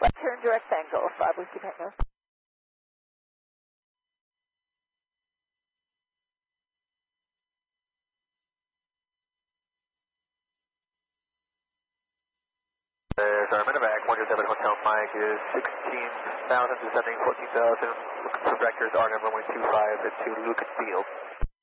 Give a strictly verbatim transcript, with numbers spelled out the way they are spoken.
left turn direct angle, five Whiskey Tango. There's our Medevac, one zero seven Hotel Mike is sixteen thousand descending fourteen thousand. Looking for vectors, R number one two five to Lucas Field.